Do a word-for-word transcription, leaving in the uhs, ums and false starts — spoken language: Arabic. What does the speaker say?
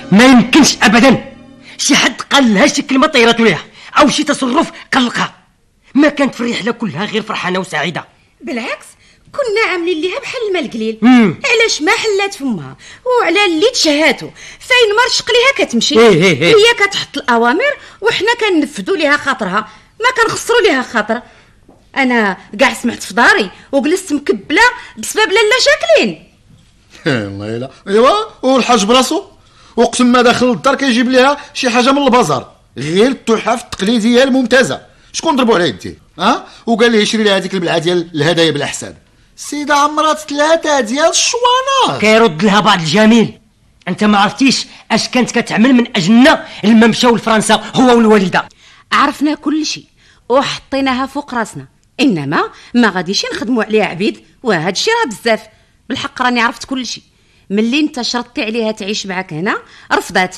ما يمكنش ابدا شي حد قال لها شي كلمه طيرت ليها او شي تصرف قلقها. ما كانت في الرحله كلها غير فرحانه وسعيده. بالعكس كنا عاملين ليها بحال الماء القليل. مم. علاش ما حلات فمها وعلى اللي تشهاتو فين ما رشق ليها كتمشي. إيه إيه إيه. هي كتحط الاوامر وحنا كننفذوا ليها خاطرها، ما كنخسروا ليها خاطر. انا كاع سمعت في داري وجلست مكبله بسبب لاله جاكلين. الله يلا. ايوا والحاج براسو اقسم ما داخل الدار كيجيب ليها شي حاجه من البازار غير التحف التقليديه الممتازه. شكون ضربوا عليه يديه ها وقال لي يشري لها هذيك البلعه ديال الهدايا بالاحسان. السيده عمرات ثلاثه ديال الشوانات. كيرد لها بعض الجميل. انت ما عرفتيش اش كانت كتعمل من اجلنا لما مشاو لفرنسا هو والوالده. عرفنا كل شيء وحطيناها فوق راسنا، انما ما غاديش نخدموا عليها عبيد، وهذا الشيء راه بزاف. بالحق راني عرفت كل شيء. ملي انت شرطتي عليها تعيش معك هنا رفضات،